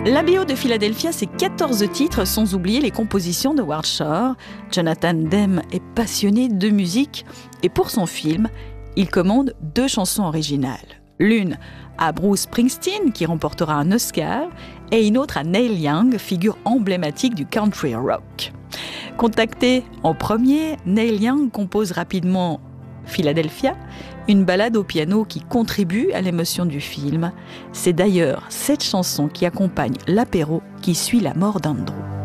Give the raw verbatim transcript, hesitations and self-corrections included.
La B O de Philadelphia, c'est quatorze titres, sans oublier les compositions de Howard Shore. Jonathan Demme est passionné de musique et pour son film, il commande deux chansons originales. L'une à Bruce Springsteen, qui remportera un Oscar, et une autre à Neil Young, figure emblématique du country rock. Contacté en premier, Neil Young compose rapidement Philadelphia, une ballade au piano qui contribue à l'émotion du film. C'est d'ailleurs cette chanson qui accompagne l'apéro qui suit la mort d'Andrew.